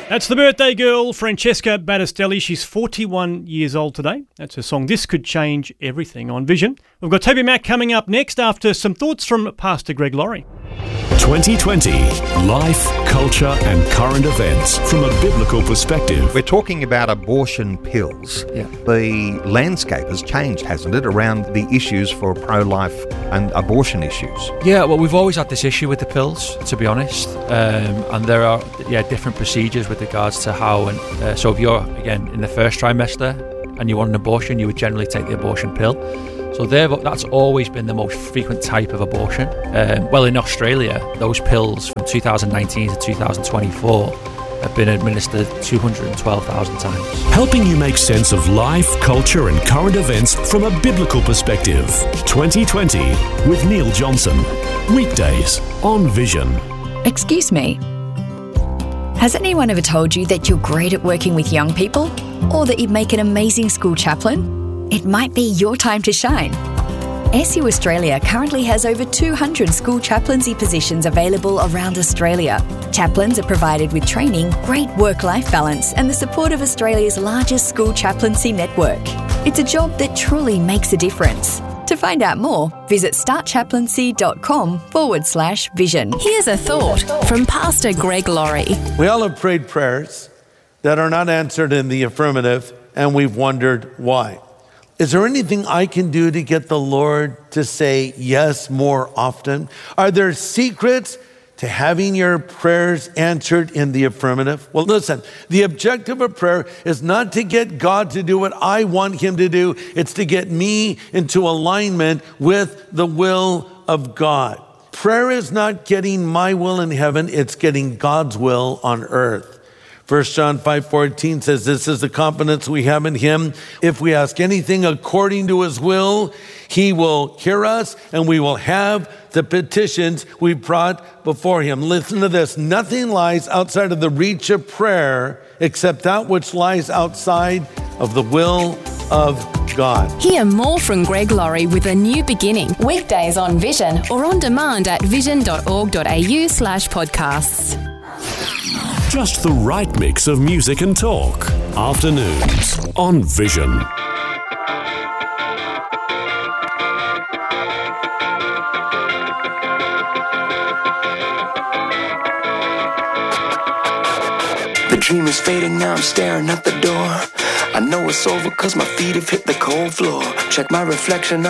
That's the birthday girl, Francesca Battistelli. She's 41 years old today. That's her song, This Could Change Everything, on Vision. We've got Toby Mack coming up next after some thoughts from Pastor Greg Laurie. 2020. Life, culture and current events from a biblical perspective. We're talking about abortion pills. Yeah. The landscape has changed, hasn't it, around the issues for pro-life and abortion issues? Yeah, well, we've always had this issue with the pills, to be honest. And there are different procedures with regards to how. And so if you're, again, in the first trimester and you want an abortion, you would generally take the abortion pill. So that's always been the most frequent type of abortion. Well, in Australia, those pills from 2019 to 2024 have been administered 212,000 times. Helping you make sense of life, culture and current events from a biblical perspective. 2020 with Neil Johnson. Weekdays on Vision. Excuse me. Has anyone ever told you that you're great at working with young people? Or that you'd make an amazing school chaplain? It might be your time to shine. SU Australia currently has over 200 school chaplaincy positions available around Australia. Chaplains are provided with training, great work-life balance and the support of Australia's largest school chaplaincy network. It's a job that truly makes a difference. To find out more, visit startchaplaincy.com/vision. Here's a thought from Pastor Greg Laurie. We all have prayed prayers that are not answered in the affirmative, and we've wondered why. Is there anything I can do to get the Lord to say yes more often? Are there secrets to having your prayers answered in the affirmative? Well, listen, the objective of prayer is not to get God to do what I want him to do. It's to get me into alignment with the will of God. Prayer is not getting my will in heaven. It's getting God's will on earth. 1 John 5:14 says, this is the confidence we have in him. If we ask anything according to his will, he will hear us and we will have the petitions we brought before him. Listen to this. Nothing lies outside of the reach of prayer except that which lies outside of the will of God. Hear more from Greg Laurie with A New Beginning. Weekdays on Vision or on demand at vision.org.au/podcasts. Just the right mix of music and talk. Afternoons on Vision. The dream is fading, now I'm staring at the door. I know it's over cause my feet have hit the cold floor. Check my reflection